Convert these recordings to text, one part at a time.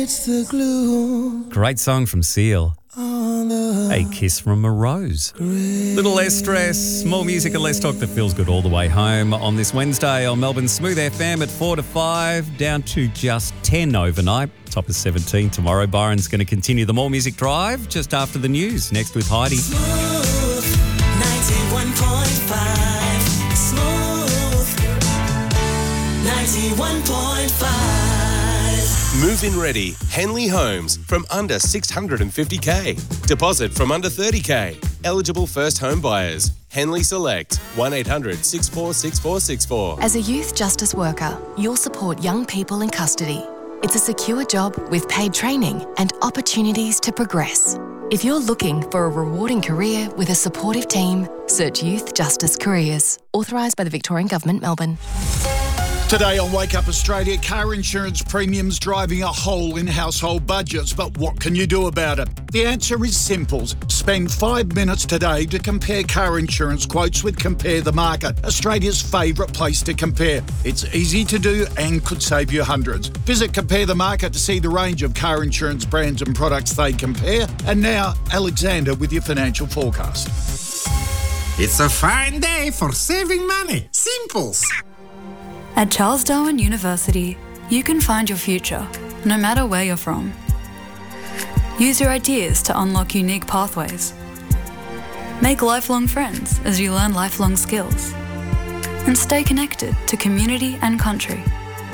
It's the glue. Great song from Seal. On the A Kiss from a Rose. Little less stress, more music and less talk that feels good all the way home on this Wednesday on Melbourne's Smooth FM at 4 to 5, down to just 10 overnight. Top of 17 tomorrow. Byron's going to continue the More Music Drive just after the news. Next with Heidi. Smooth 91.5. Smooth 91.5. Move-in ready. Henley Homes from under 650k. Deposit from under 30k. Eligible first home buyers. Henley Select. 1-800-646464. As a youth justice worker, you'll support young people in custody. It's a secure job with paid training and opportunities to progress. If you're looking for a rewarding career with a supportive team, search Youth Justice Careers. Authorised by the Victorian Government, Melbourne. Today on Wake Up Australia, car insurance premiums driving a hole in household budgets. But what can you do about it? The answer is simple. Spend 5 minutes today to compare car insurance quotes with Compare the Market, Australia's favourite place to compare. It's easy to do and could save you hundreds. Visit Compare the Market to see the range of car insurance brands and products they compare. And now, Alexander with your financial forecast. It's a fine day for saving money. Simples. At Charles Darwin University, you can find your future, no matter where you're from. Use your ideas to unlock unique pathways. Make lifelong friends as you learn lifelong skills. And stay connected to community and country.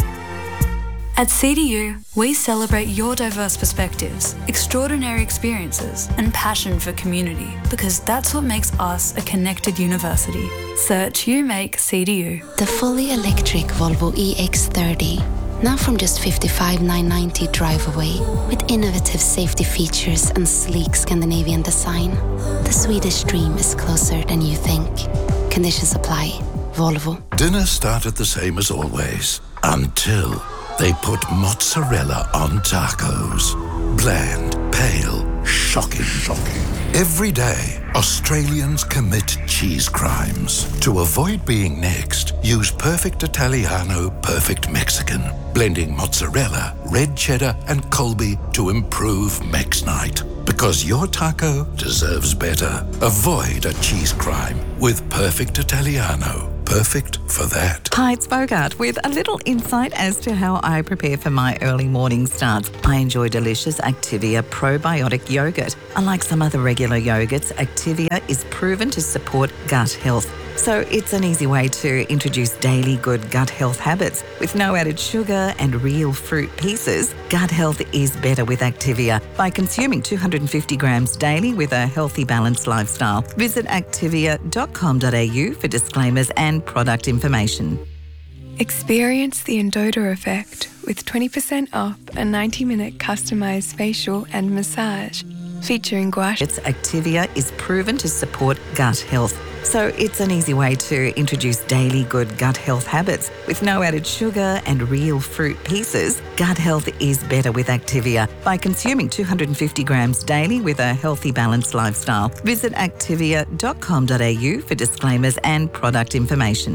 At CDU, we celebrate your diverse perspectives, extraordinary experiences, and passion for community, because that's what makes us a connected university. Search You Make CDU. The fully electric Volvo EX30, now from just $55,990 drive away, with innovative safety features and sleek Scandinavian design. The Swedish dream is closer than you think. Conditions apply. Volvo. Dinner started the same as always, until they put mozzarella on tacos. Bland, pale, shocking. Every day, Australians commit cheese crimes. To avoid being next, use Perfect Italiano, Perfect Mexican. Blending mozzarella, red cheddar, and Colby to improve Mex Night. Because your taco deserves better. Avoid a cheese crime with Perfect Italiano. Perfect for that. Hi, it's Bogart with a little insight as to how I prepare for my early morning starts. I enjoy delicious Activia probiotic yogurt. Unlike some other regular yogurts, Activia is proven to support gut health. So it's an easy way to introduce daily good gut health habits. With no added sugar and real fruit pieces, gut health is better with Activia by consuming 250 grams daily with a healthy, balanced lifestyle. Visit activia.com.au for disclaimers and product information. Experience the Endota effect with 20% off a 90-minute customised facial and massage featuring gua sha. Activia is proven to support gut health. So it's an easy way to introduce daily good gut health habits. With no added sugar and real fruit pieces, gut health is better with Activia by consuming 250 grams daily with a healthy, balanced lifestyle. Visit activia.com.au for disclaimers and product information.